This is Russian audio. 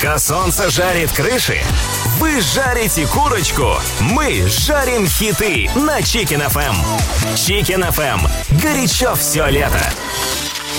Пока солнце жарит крыши, вы жарите курочку, мы жарим хиты на Chicken FM. Chicken FM. Горячо все лето.